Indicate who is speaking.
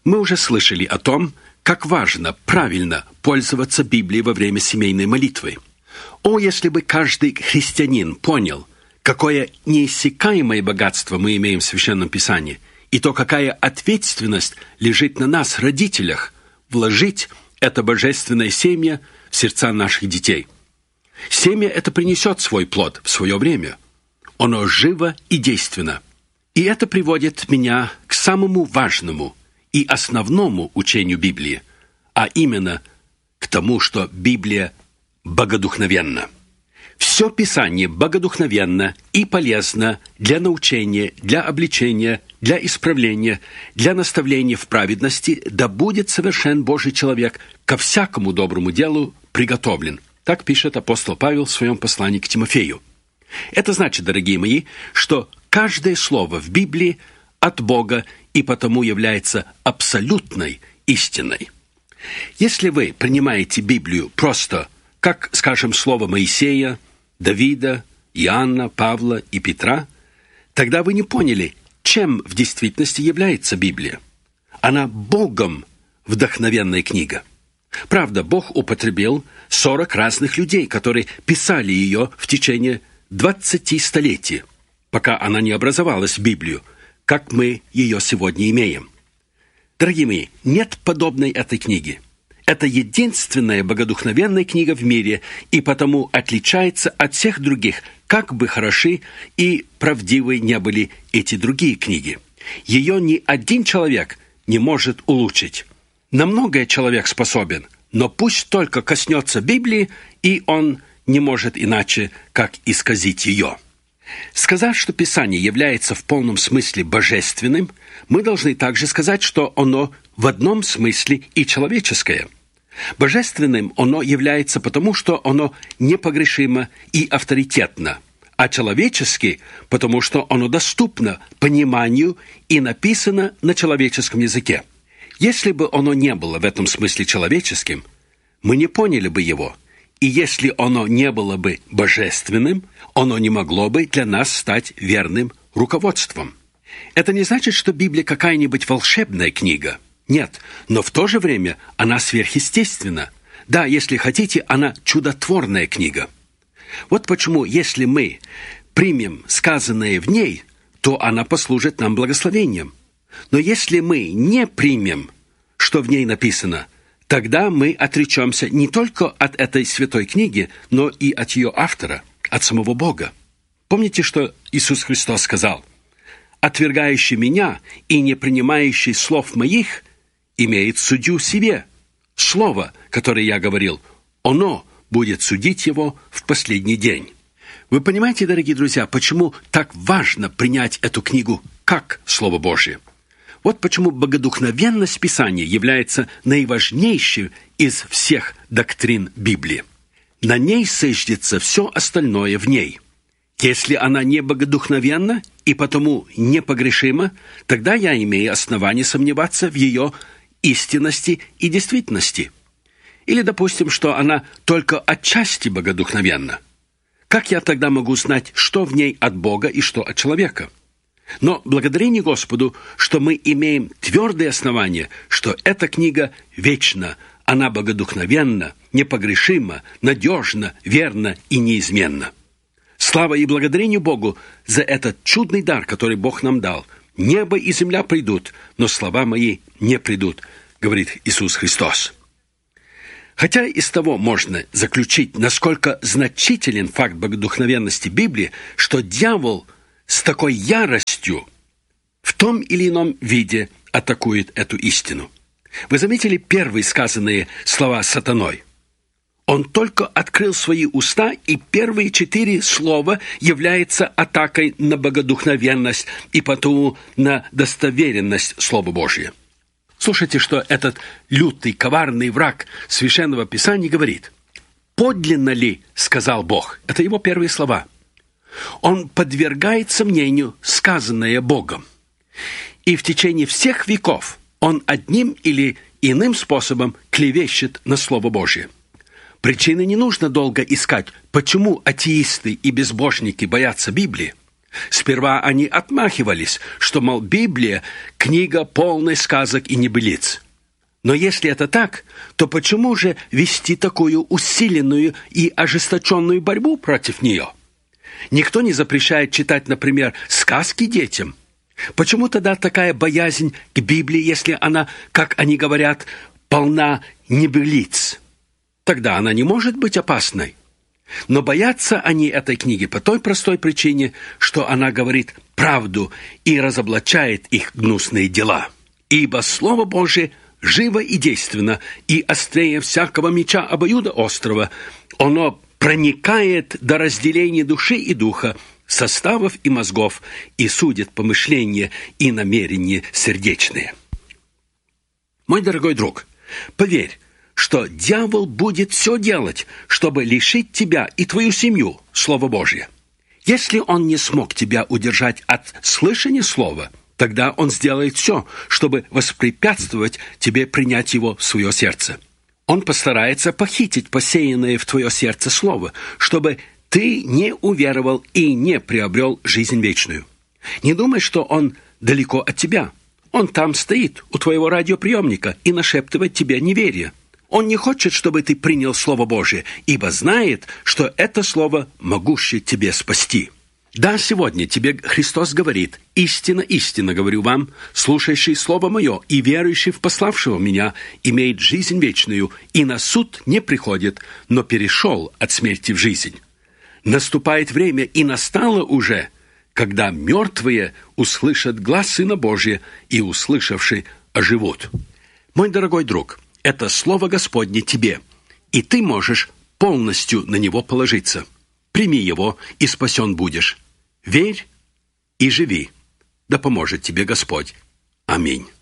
Speaker 1: Мы уже слышали о том, как важно правильно пользоваться Библией во время семейной молитвы. О, если бы каждый христианин понял, какое неиссякаемое богатство мы имеем в Священном Писании, и то, какая ответственность лежит на нас, родителях, вложить это божественное семя в сердца наших детей. Семя это принесет свой плод в свое время. Оно живо и действенно. И это приводит меня к самому важному и основному учению Библии, а именно к тому, что Библия богодухновенна. Все Писание богодухновенно и полезно для научения, для обличения, для исправления, для наставления в праведности, да будет совершен Божий человек, ко всякому доброму делу приготовлен. Так пишет апостол Павел в своем послании к Тимофею. Это значит, дорогие мои, что каждое слово в Библии от Бога и потому является абсолютной истиной. Если вы принимаете Библию просто как, скажем, слово Моисея, Давида, Иоанна, Павла и Петра, тогда вы не поняли, чем в действительности является Библия. Она Богом вдохновенная книга. Правда, Бог употребил 40 разных людей, которые писали ее в течение 20 столетий, пока она не образовалась в Библию, как мы ее сегодня имеем. Дорогие мои, нет подобной этой книги. Это единственная богодухновенная книга в мире и потому отличается от всех других, как бы хороши и правдивы не были эти другие книги. Ее ни один человек не может улучшить. На многое человек способен, но пусть только коснется Библии, и он не может иначе, как исказить ее. Сказав, что Писание является в полном смысле божественным, мы должны также сказать, что оно в одном смысле и человеческое. Божественным оно является потому, что оно непогрешимо и авторитетно, а человечески, потому что оно доступно пониманию и написано на человеческом языке. Если бы оно не было в этом смысле человеческим, мы не поняли бы его, и если оно не было бы божественным, оно не могло бы для нас стать верным руководством. Это не значит, что Библия какая-нибудь волшебная книга. Нет, но в то же время она сверхъестественна. Да, если хотите, она чудотворная книга. Вот почему, если мы примем сказанное в ней, то она послужит нам благословением. Но если мы не примем, что в ней написано, тогда мы отречемся не только от этой святой книги, но и от ее автора, от самого Бога. Помните, что Иисус Христос сказал? «Отвергающий меня и не принимающий слов моих имеет судью себе. Слово, которое я говорил, оно будет судить его в последний день». Вы понимаете, дорогие друзья, почему так важно принять эту книгу как Слово Божье? Вот почему богодухновенность Писания является наиважнейшей из всех доктрин Библии. На ней сыждется все остальное в ней. Если она не богодухновенна и потому непогрешима, тогда я имею основание сомневаться в ее истинности и действительности. Или допустим, что она только отчасти богодухновенна. Как я тогда могу знать, что в ней от Бога и что от человека? Но благодарение Господу, что мы имеем твердое основание, что эта книга вечна, она богодухновенна, непогрешима, надежна, верна и неизменна. Слава и благодарение Богу за этот чудный дар, который Бог нам дал. Небо и земля придут, но слова мои не придут, говорит Иисус Христос. Хотя из того можно заключить, насколько значителен факт богодухновенности Библии, что дьявол с такой яростью в том или ином виде атакует эту истину. Вы заметили первые сказанные слова сатаной? Он только открыл свои уста, и первые 4 слова являются атакой на богодухновенность и потому на достоверенность Слова Божия. Слушайте, что этот лютый, коварный враг Священного Писания говорит. «Подлинно ли, — сказал Бог, — это его первые слова, — он подвергает сомнению сказанное Богом. И в течение всех веков он одним или иным способом клевещет на Слово Божие. Причины не нужно долго искать, почему атеисты и безбожники боятся Библии. Сперва они отмахивались, что, мол, Библия – книга полной сказок и небылиц. Но если это так, то почему же вести такую усиленную и ожесточенную борьбу против нее? Никто не запрещает читать, например, сказки детям. Почему тогда такая боязнь к Библии, если она, как они говорят, полна небылиц? Тогда она не может быть опасной. Но боятся они этой книги по той простой причине, что она говорит правду и разоблачает их гнусные дела. Ибо Слово Божие живо и действенно, и острее всякого меча обоюдоострого. Оно проникает до разделения души и духа, составов и мозгов, и судит помышления и намерения сердечные. Мой дорогой друг, поверь, что дьявол будет все делать, чтобы лишить тебя и твою семью Слова Божия. Если он не смог тебя удержать от слышания Слова, тогда он сделает все, чтобы воспрепятствовать тебе принять его в свое сердце. Он постарается похитить посеянное в твое сердце Слово, чтобы ты не уверовал и не приобрел жизнь вечную. Не думай, что он далеко от тебя. Он там стоит, у твоего радиоприемника, и нашептывает тебе неверие. Он не хочет, чтобы ты принял Слово Божие, ибо знает, что это Слово могуще тебе спасти. Да, сегодня тебе Христос говорит: «Истинно, истинно говорю вам, слушающий Слово Мое и верующий в пославшего Меня имеет жизнь вечную, и на суд не приходит, но перешел от смерти в жизнь». Наступает время, и настало уже, когда мертвые услышат глас Сына Божия, и, услышавши, оживут. Мой дорогой друг, это Слово Господне тебе, и ты можешь полностью на него положиться. Прими его, и спасен будешь. Верь и живи. Да поможет тебе Господь. Аминь.